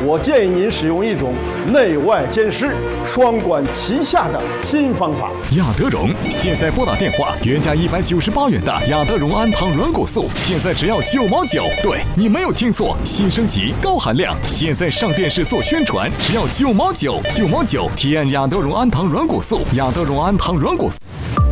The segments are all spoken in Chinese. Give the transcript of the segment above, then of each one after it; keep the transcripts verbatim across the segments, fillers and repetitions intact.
我建议您使用一种内外兼施、双管齐下的新方法。 雅德荣现在拨打电话，原价一百九十八元的雅德荣安糖软骨素，现在只要九毛九。对，你没有听错，新升级高含量，现在上电视做宣传，只要九毛九，九毛九，体验雅德荣安糖软骨素，雅德荣安糖软骨素。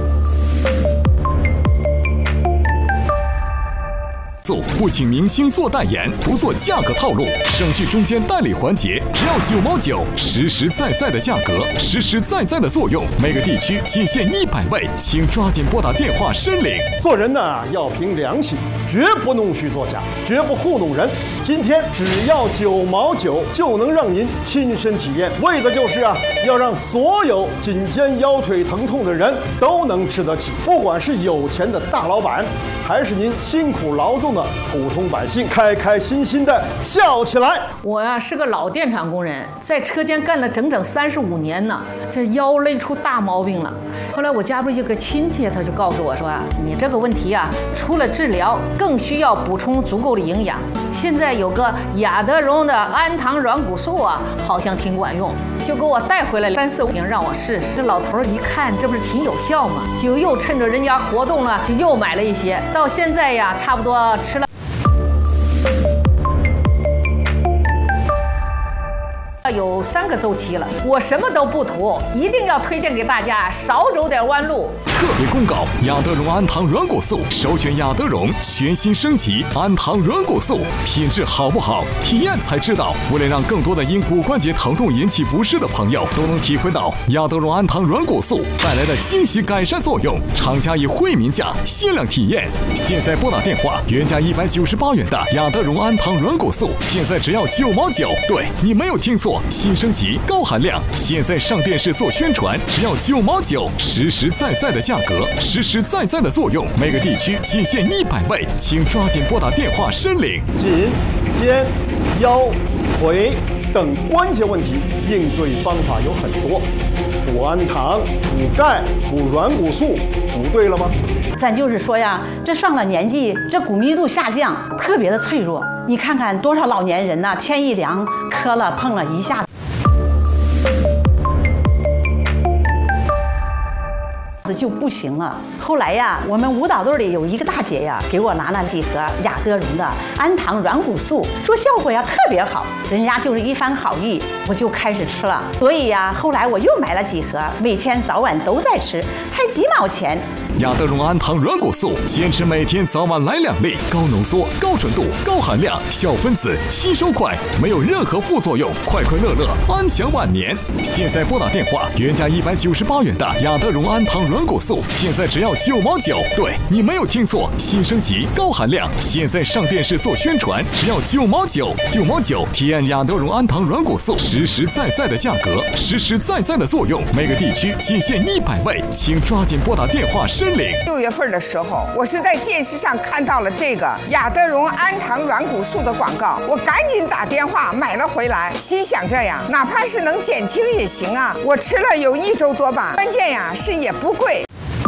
不请明星做代言，不做价格套路，省去中间代理环节，只要九毛九，实实在在的价格，实实在在的作用，每个地区仅限一百位，请抓紧拨打电话申领。 做人呢要凭良心，绝不弄虚作假，绝不糊弄人。今天只要九毛九就能让您亲身体验，为的就是啊，要让所有颈肩腰腿疼痛的人都能吃得起，不管是有钱的大老板，还是您辛苦劳动的普通百姓，开开心心的笑起来。 我呀、啊、是个老电厂工人，在车间干了整整三十五年呢，这腰累出大毛病了。后来我家不是有个亲戚，他就告诉我说啊，你这个问题啊，除了治疗，更需要补充足够的营养。现在有个雅德荣的安糖软骨素啊，好像挺管用，就给我带回来三四瓶让我试试。这老头一看，这不是挺有效吗？就又趁着人家活动了，就又买了一些。到现在呀，差不多吃了。有三个周期了，我什么都不图，一定要推荐给大家，少走点弯路。 特别公告：雅德荣安糖软骨素，首选雅德荣全新升级安糖软骨素，品质好不好，体验才知道。为了让更多的因骨关节疼痛引起不适的朋友都能体会到雅德荣安糖软骨素带来的惊喜改善作用，厂家以惠民价限量体验。现在拨打电话，原价一百九十八元的雅德荣安糖软骨素，现在只要九毛九。对，你没有听错。新升级高含量，现在上电视做宣传，只要九毛九，实实在在的价格，实实在在的作用，每个地区仅限一百位，请抓紧拨打电话申领。 颈、肩、腰、腿等关节问题应对方法有很多，补安糖、补钙、补软骨素，补对了吗？ 咱就是说呀，这上了年纪，这骨密度下降，特别的脆弱。你看看多少老年人呐、啊，天一凉，磕了碰了一下子就不行了。后来呀，我们舞蹈队里有一个大姐呀，给我拿了几盒雅德荣的安糖软骨素，说效果呀特别好，人家就是一番好意，我就开始吃了。所以呀，后来我又买了几盒，每天早晚都在吃，才几毛钱。 雅德荣安糖软骨素，坚持每天早晚来两粒，高浓缩、高纯度、高含量，小分子，吸收快，没有任何副作用，快快乐乐，安享晚年。现在拨打电话，原价一百九十八元的雅德荣安糖软骨素，现在只要九毛九。对，你没有听错，新升级高含量，现在上电视做宣传，只要九毛九，九毛九，体验雅德荣安糖软骨素，实实在在的价格，实实在在的作用，每个地区仅限一百位，请抓紧拨打电话申领。 六月份的时候，我是在电视上看到了这个雅德荣安糖软骨素的广告，我赶紧打电话买了回来，心想这样哪怕是能减轻也行啊。我吃了有一周多吧，关键呀是也不贵。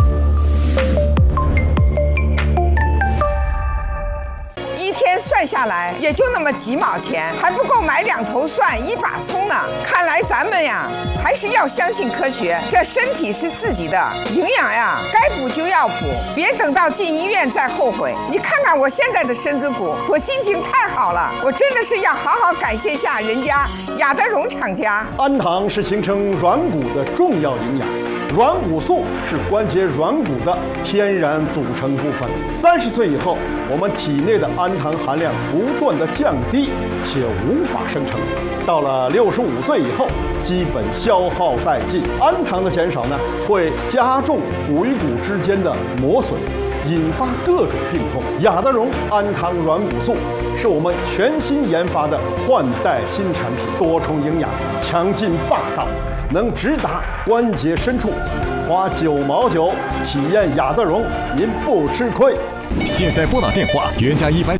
一天算下来也就那么几毛钱，还不够买两头蒜一把葱呢。看来咱们呀还是要相信科学，这身体是自己的，营养呀该补就要补，别等到进医院再后悔。你看看我现在的身子骨，我心情太好了，我真的是要好好感谢下人家雅德荣厂家。 安糖是形成软骨的重要营养，软骨素是关节软骨的天然组成部分。三十岁以后，我们体内的安糖含量不断的降低，且无法生成。到了六十五岁以后，基本消耗殆尽。安糖的减少呢，会加重骨与骨之间的磨损，引发各种病痛。雅德荣安糖软骨素是我们全新研发的换代新产品，多重营养，强劲霸道，能直达关节深处。花九毛九体验雅德荣，您不吃亏。 现在拨打电话，原价一百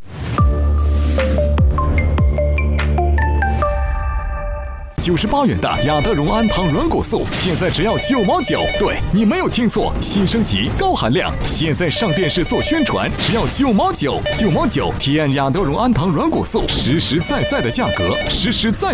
九十八元的雅德荣安糖软骨素，现在只要九毛九。对，你没有听错，新升级高含量，现在上电视做宣传，只要九毛九，九毛九，体验雅德荣安糖软骨素，实实在在的价格，实实在。